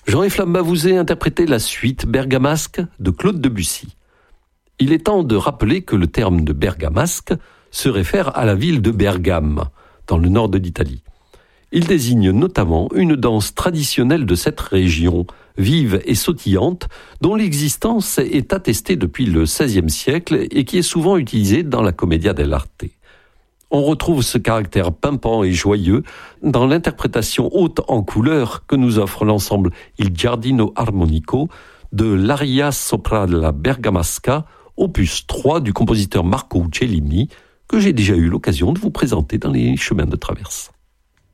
Jean-Yves Lamba vous a interprété la suite bergamasque de Claude Debussy. Il est temps de rappeler que le terme de bergamasque se réfère à la ville de Bergame, dans le nord de l'Italie. Il désigne notamment une danse traditionnelle de cette région, vive et sautillante, dont l'existence est attestée depuis le XVIe siècle et qui est souvent utilisée dans la commedia dell'arte. On retrouve ce caractère pimpant et joyeux dans l'interprétation haute en couleurs que nous offre l'ensemble Il Giardino Armonico de l'Aria sopra la Bergamasca, opus 3 du compositeur Marco Cellini, que j'ai déjà eu l'occasion de vous présenter dans les chemins de traverse.